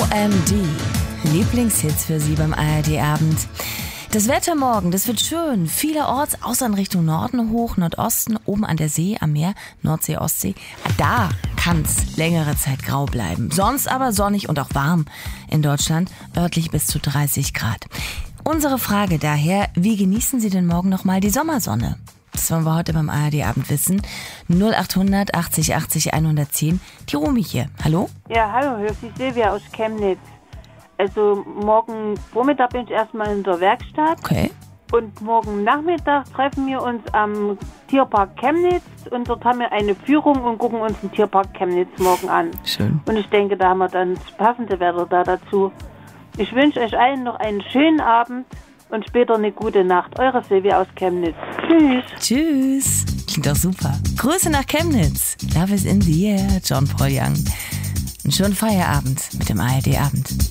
OMD. Lieblingshits für Sie beim ARD-Abend. Das Wetter morgen, das wird schön. Vielerorts, außer in Richtung Norden hoch, Nordosten, oben an der See, am Meer, Nordsee, Ostsee. Da kann's längere Zeit grau bleiben. Sonst aber sonnig und auch warm in Deutschland, örtlich bis zu 30 Grad. Unsere Frage daher, wie genießen Sie denn morgen nochmal die Sommersonne? Das wollen wir heute beim ARD-Abend wissen. 0800 80 80 110. Die Romy hier. Hallo? Ja, hallo, hier ist die Silvia aus Chemnitz. Also morgen Vormittag bin ich erstmal in der Werkstatt. Okay. Und morgen Nachmittag treffen wir uns am Tierpark Chemnitz. Und dort haben wir eine Führung und gucken uns den Tierpark Chemnitz morgen an. Schön. Und ich denke, da haben wir dann das passende Wetter da dazu. Ich wünsche euch allen noch einen schönen Abend und später eine gute Nacht. Eure Silvia aus Chemnitz. Tschüss. Tschüss. Klingt doch super. Grüße nach Chemnitz. Love is in the air, John Paul Young. Einen schönen Feierabend mit dem ARD-Abend.